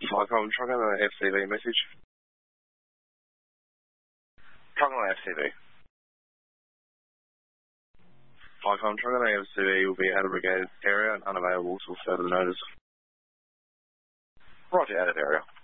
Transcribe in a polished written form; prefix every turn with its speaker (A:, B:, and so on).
A: Vicom, truck on the FCV message. Truck on the FCV. Vicom, truck on the FCV will be out of brigade area and unavailable till further notice. Roger, out of area.